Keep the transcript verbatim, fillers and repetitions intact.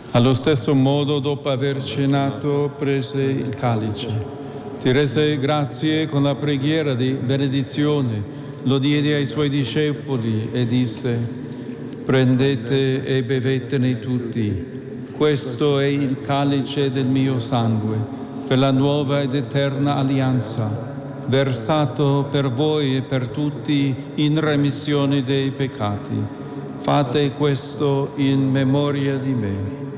Allo stesso modo, dopo aver cenato, prese il calice, ti rese grazie con la preghiera di benedizione, lo diede ai suoi discepoli e disse: prendete e bevetene tutti, questo è il calice del mio sangue, per la nuova ed eterna alleanza, versato per voi e per tutti in remissione dei peccati. Fate questo in memoria di me.